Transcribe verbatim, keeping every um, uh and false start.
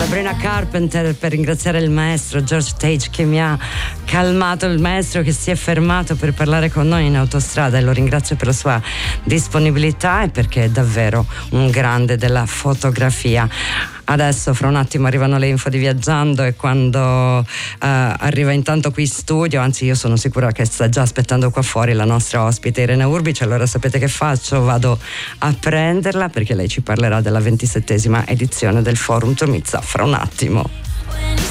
Sabrina Carpenter per ringraziare il maestro George Tage che mi ha calmato, il maestro che si è fermato per parlare con noi in autostrada, e lo ringrazio per la sua disponibilità e perché è davvero un grande della fotografia. Adesso fra un attimo arrivano le info di Viaggiando e quando uh, arriva intanto qui in studio, anzi io sono sicura che sta già aspettando qua fuori la nostra ospite Irene Urbici, allora sapete che faccio? Vado a prenderla perché lei ci parlerà della ventisettesima edizione del Forum Tomizza fra un attimo.